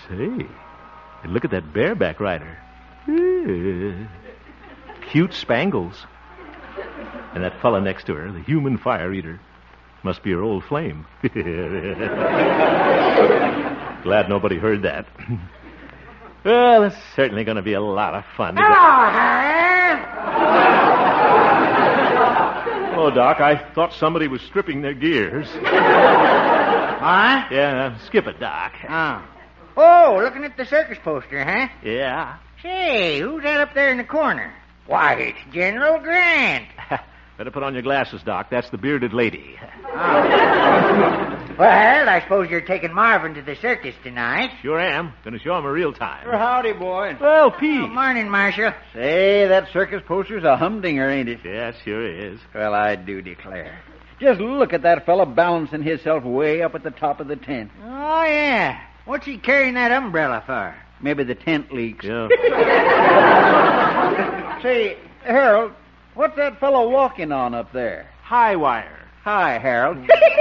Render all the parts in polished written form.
Say, look at that bareback rider. Cute spangles. And that fella next to her, the human fire eater, must be her old flame. Glad nobody heard that. Well, it's certainly going to be a lot of fun. Oh, Doc, I thought somebody was stripping their gears. Huh? Yeah, skip it, Doc. Oh, looking at the circus poster, huh? Yeah. Say, who's that up there in the corner? Why, it's General Grant. Better put on your glasses, Doc. That's the bearded lady. Well, I suppose you're taking Marvin to the circus tonight. Sure am. Gonna show him a real time. Howdy, boy. Well, Pete. Good morning, Marshal. Say, that circus poster's a humdinger, ain't it? Yeah, it sure is. Well, I do declare. Just look at that fella balancing himself way up at the top of the tent. Oh, yeah. What's he carrying that umbrella for? Maybe the tent leaks. Yeah. Say, Harold, what's that fellow walking on up there? High wire. Hi, Harold.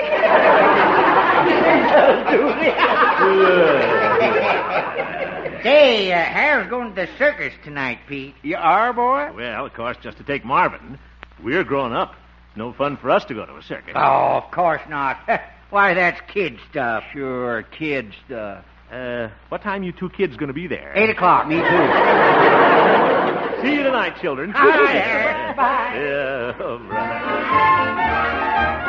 Say, Harold's going to the circus tonight, Pete. You are, boy? Well, of course, just to take Marvin. We're grown up. It's no fun for us to go to a circus. Oh, of course not. Why, that's kid stuff. Sure, kid stuff. What time you two kids going to be there? 8 o'clock. Me too. See you tonight, children. Bye, Harold. Bye. Yeah, all right.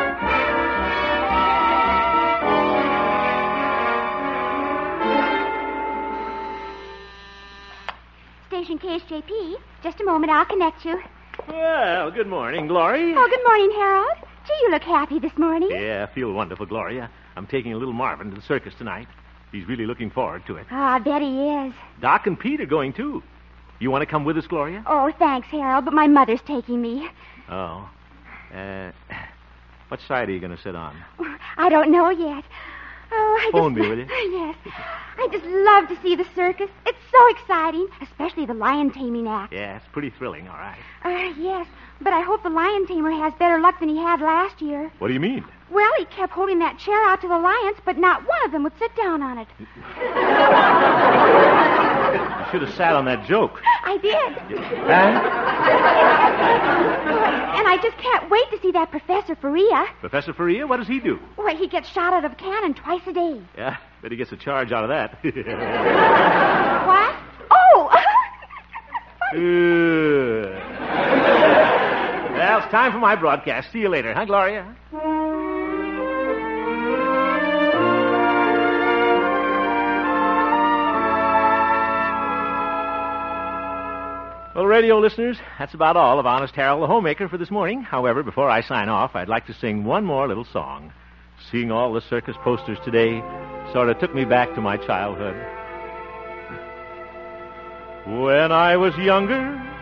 Station KSJP. Just a moment, I'll connect you. Well, good morning, Glory. Oh, good morning, Harold. Gee, you look happy this morning. Yeah, I feel wonderful, Gloria. I'm taking a little Marvin to the circus tonight. He's really looking forward to it. Oh, I bet he is. Doc and Pete are going, too. You want to come with us, Gloria? Oh, thanks, Harold, but my mother's taking me. Oh. What side are you going to sit on? I don't know yet. Oh, Phone me, will you? Yes. I just love to see the circus. It's so exciting, especially the lion taming act. Yeah, it's pretty thrilling, all right. Yes, but I hope the lion tamer has better luck than he had last year. What do you mean? Well, he kept holding that chair out to the lions, but not one of them would sit down on it. You should have sat on that joke. I did. Huh? And I just can't wait to see that Professor Faria. Professor Faria, what does he do? Well, he gets shot out of a cannon twice a day. Yeah, bet he gets a charge out of that. What? Oh! Well, it's time for my broadcast. See you later, huh, Gloria? Well, radio listeners, that's about all of Honest Harold the Homemaker for this morning. However, before I sign off, I'd like to sing one more little song. Seeing all the circus posters today sort of took me back to my childhood. When I was younger,